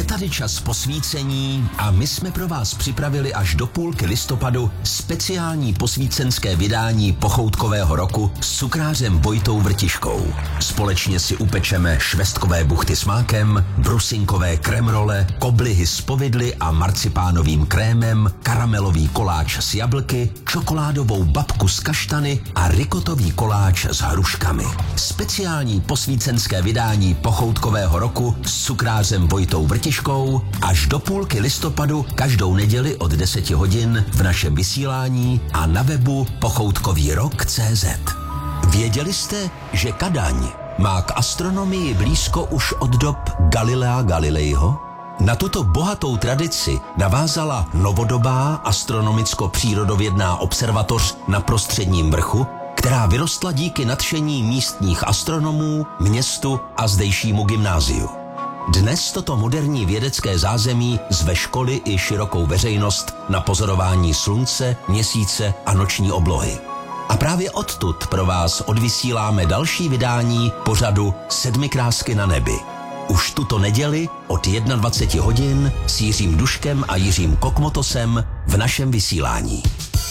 Je tady čas posvícení a my jsme pro vás připravili až do půlky listopadu speciální posvícenské vydání pochoutkového roku s cukrářem Vojtou Vrtiškou. Společně si upečeme švestkové buchty s mákem, brusinkové kremrole, koblihy s povidly a marcipánovým krémem, karamelový koláč s jablky, čokoládovou babku s kaštany a rikotový koláč s hruškami. Speciální posvícenské vydání pochoutkového roku s cukrářem Vojtou Vrtiškou až do půlky listopadu každou neděli od 10 hodin v našem vysílání a na webu pochoutkovýrok.cz. Věděli jste, že Kadaň má k astronomii blízko už od dob Galilea Galileiho? Na tuto bohatou tradici navázala novodobá astronomicko-přírodovědná observatoř na Prostředním vrchu, která vyrostla díky nadšení místních astronomů, městu a zdejšímu gymnáziu. Dnes toto moderní vědecké zázemí zve školy i širokou veřejnost na pozorování slunce, měsíce a noční oblohy. A právě odtud pro vás odvysíláme další vydání pořadu Sedmi krásky na nebi. Už tuto neděli od 21 hodin s Jiřím Duškem a Jiřím Kokmotosem v našem vysílání.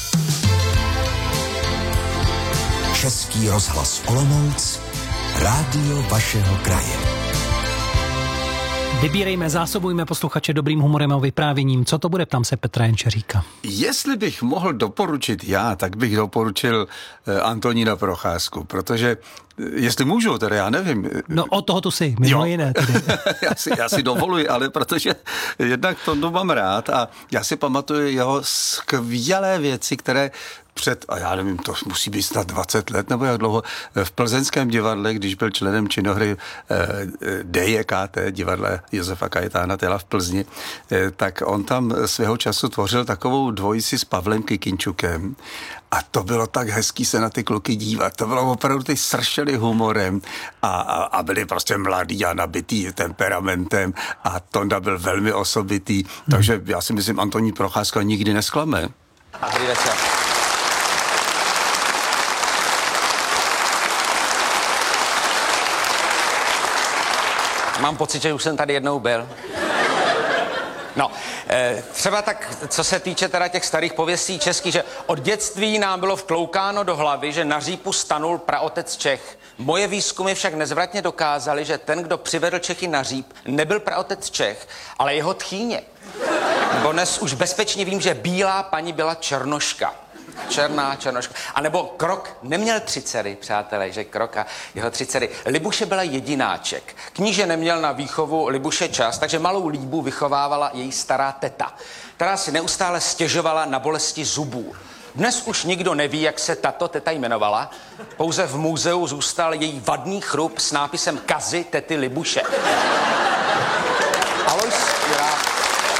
Český rozhlas Olomouc, rádio vašeho kraje. Vybírejme, zásobujme posluchače dobrým humorem a vyprávěním. Co to bude, ptám se Petra Jenčeříka. Jestli bych mohl doporučit já, tak bych doporučil Antonína Procházku, protože jestli můžu, teda já nevím. No o toho tu si, mimo jiné. já si dovoluji, ale protože jednak to mám rád a já si pamatuju jeho skvělé věci, které a já nevím, to musí být snad 20 let, nebo jak dlouho, v Plzeňském divadle, když byl členem činohry DJKT, divadle Josefa Kajetána Tela v Plzni, tak on tam svého času tvořil takovou dvojici s Pavlem Kikinčukem a to bylo tak hezký se na ty kluky dívat. To bylo opravdu, ty sršeli humorem a byli prostě mladí a nabitý temperamentem a Tonda byl velmi osobitý, takže já si myslím, Antonín Procházka nikdy nesklame. Dobrý večer. Mám pocit, že už jsem tady jednou byl. No, třeba tak, co se týče teda těch starých pověstí českých, že od dětství nám bylo vtloukáno do hlavy, že na řípu stanul praotec Čech. Moje výzkumy však nezvratně dokázaly, že ten, kdo přivedl Čechy na říp, nebyl praotec Čech, ale jeho tchýně. Nebo dnes už bezpečně vím, že bílá paní byla Černoška. Černoška. A nebo Krok neměl 3 dcery, přátelé, že Krok a jeho 3 dcery. Libuše byla jedináček. Kníže neměl na výchovu Libuše čas, takže malou Líbu vychovávala její stará teta, která si neustále stěžovala na bolesti zubů. Dnes už nikdo neví, jak se tato teta jmenovala. Pouze v muzeu zůstal její vadný chrup s nápisem Kazy tety Libuše. Alois Jirák.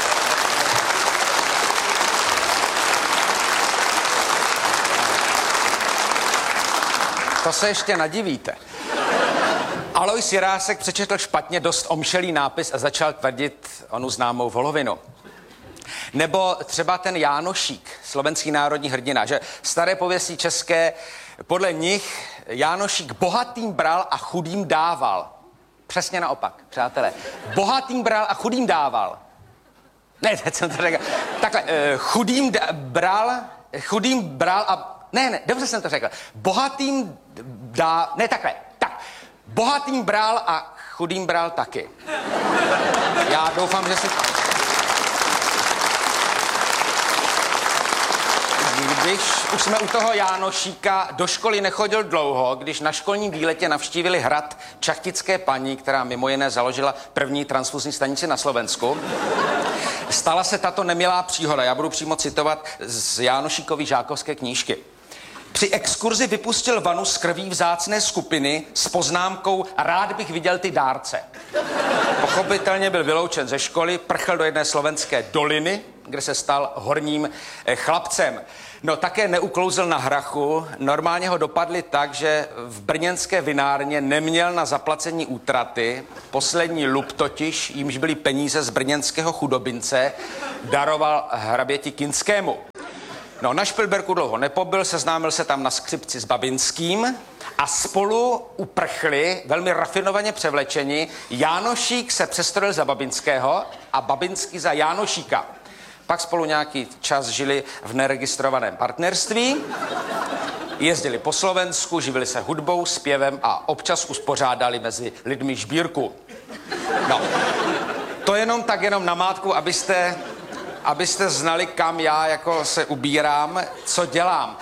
To se ještě nadivíte. Alois Jirásek přečetl špatně dost omšelý nápis a začal tvrdit onu známou volovinu. Nebo třeba ten Jánošík, slovenský národní hrdina, že staré pověstí české, podle nich Jánošík bohatým bral a chudým dával. Přesně naopak, přátelé. Bohatým bral a chudým dával. Ne, teď jsem to řekl. Takhle, chudým bral a... Ne, dobře jsem to řekl. Bohatým bral a chudým bral taky. Já doufám, že si... Když už jsme u toho Jánošíka, do školy nechodil dlouho, když na školním výletě navštívili hrad Čachtické paní, která mimo jiné založila první transfuzní stanici na Slovensku. Stala se tato nemilá příhoda, já budu přímo citovat z Jánošíkovy žákovské knížky. Při exkurzi vypustil vanu z krví vzácné skupiny s poznámkou rád bych viděl ty dárce. Pochopitelně byl vyloučen ze školy, prchl do jedné slovenské doliny, kde se stal horním chlapcem. No také neuklouzl na hrachu, normálně ho dopadli tak, že v brněnské vinárně neměl na zaplacení útraty, poslední lup totiž, jímž byly peníze z brněnského chudobince, daroval hraběti Kinskému. No, na Špilberku dlouho nepobyl, seznámil se tam na skřipci s Babinským a spolu uprchli, velmi rafinovaně převlečeni. Jánošík se přestrojil za Babinského a Babinský za Jánošíka. Pak spolu nějaký čas žili v neregistrovaném partnerství, jezdili po Slovensku, živili se hudbou, zpěvem a občas uspořádali mezi lidmi sbírku. No, to jenom namátku, abyste znali, kam já jako se ubírám, co dělám.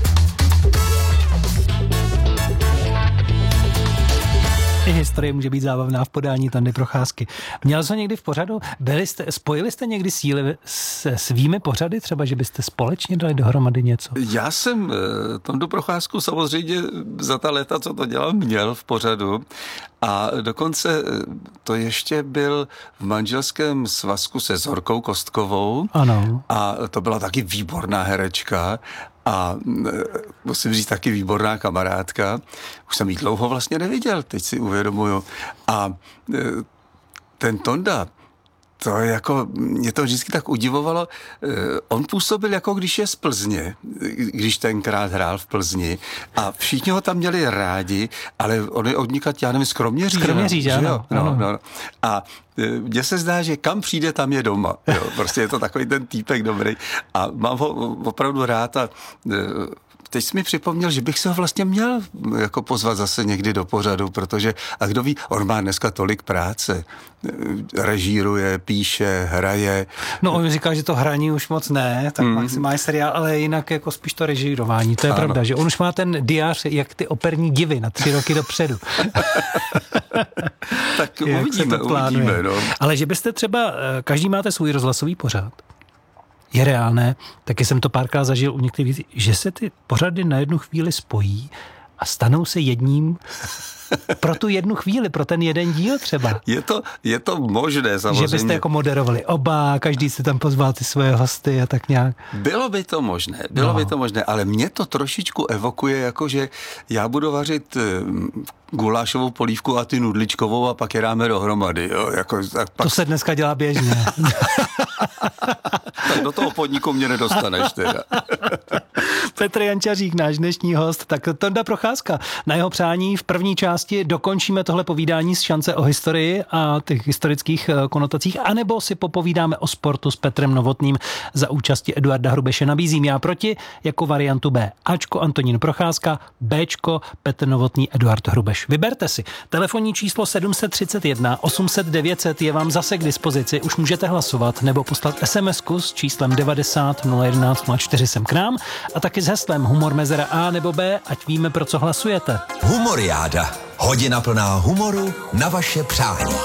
I historie může být zábavná v podání Tondy Procházky. Měl jsi někdy v pořadu? Spojili jste někdy síly se svými pořady? Třeba, že byste společně dali dohromady něco? Já jsem Tondu Procházku samozřejmě za ta léta, co to dělal, měl v pořadu. A dokonce to ještě byl v manželském svazku se Zorkou Kostkovou. Ano. A to byla taky výborná herečka. A musím říct, taky výborná kamarádka. Už jsem jí dlouho vlastně neviděl, teď si uvědomuju. A ten Tonda, to jako, mě to vždycky tak udivovalo. On působil jako když je z Plzně, když tenkrát hrál v Plzni a všichni ho tam měli rádi, ale on je odnikat, já nevím, z Kroměříže, ano. No. A mně se zdá, že kam přijde, tam je doma. Jo. Prostě je to takový ten týpek dobrý a mám ho opravdu rád a teď jsi mi připomněl, že bych se ho vlastně měl jako pozvat zase někdy do pořadu, protože, a kdo ví, on má dneska tolik práce. Režíruje, píše, hraje. No on říká, že to hraní už moc ne, tak maximálně seriál, ale jinak jako spíš to režírování. To je pravda, že on už má ten diář jak ty operní divy na 3 roky dopředu. Tak uvidíme. No. Ale že byste třeba, každý máte svůj rozhlasový pořad. Je reálné, taky jsem to párkrát zažil u některých, že se ty pořady na jednu chvíli spojí a stanou se jedním pro tu jednu chvíli, pro ten jeden díl třeba. Je to možné samozřejmě. Že byste jako moderovali oba, každý si tam pozval ty svoje hosty a tak nějak. Bylo by to možné, ale mě to trošičku evokuje, jako že já budu vařit gulášovou polívku a ty nudličkovou a pak je dáme dohromady. Jo? Pak... To se dneska dělá běžně. Tak do toho podniku mě nedostaneš teda. Petr Jančařík, náš dnešní host, tak Tonda Procházka. Na jeho přání v první části dokončíme tohle povídání z Šance o historii a těch historických konotacích, anebo si popovídáme o sportu s Petrem Novotným za účasti Eduarda Hrubeše. Nabízím já proti jako variantu B. Ačko Antonín Procházka, Bčko Petr Novotný, Eduard Hrubeš. Vyberte si. Telefonní číslo 731 800 900 je vám zase k dispozici. Už můžete hlasovat nebo poslat SMS-ku s číslem 90 011 04 sem k nám a taky s heslem Humor mezera A nebo B, ať víme, pro co hlasujete. Humoriáda. Hodina plná humoru na vaše přání.